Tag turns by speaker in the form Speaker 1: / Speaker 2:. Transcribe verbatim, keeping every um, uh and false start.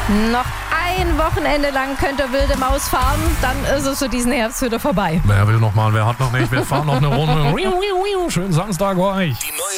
Speaker 1: Noch ein Wochenende lang könnt ihr wilde Maus fahren, dann ist es für diesen Herbst wieder vorbei.
Speaker 2: Wer will noch mal, wer hat noch nicht, wir fahren noch eine Runde. Schönen Samstag euch.
Speaker 3: Die neue